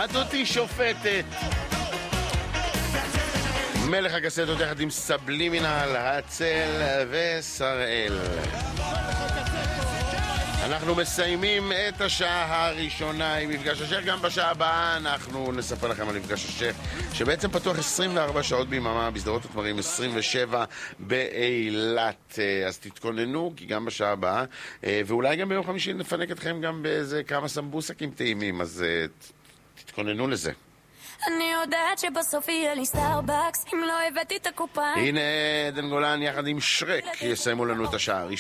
תותי שופטת. מלך הקסטות יחד עם סבלימינל, הצל ושראל. אנחנו מסיימים את השעה הראשונה עם מפגש השייח. גם בשעה הבאה אנחנו נספר לכם על מפגש השייח, שבעצם פתוח 24 שעות ביממה, בסדרות התמרים 27 באילת. אז תתכוננו, כי גם בשעה הבאה, ואולי גם ביום חמישי נפנק אתכם גם באיזה כמה סמבוסקים טעימים, אז תתכוננו לזה. אני יודעת שבסוף יהיה לי סטארבקס אם לא הבאתי את הקופה. הנה עדן גולן יחד עם שרק יסיימו לנו את השעה הראשונה.